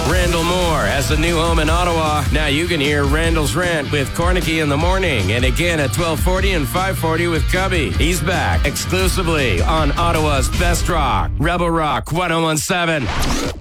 Randall Moore has a new home in Ottawa. Now you can hear Randall's Rant with Cornicky in the morning, and again at 12:40 and 5:40 with Cubby. He's back exclusively on Ottawa's Best Rock, Rebel Rock 101.7.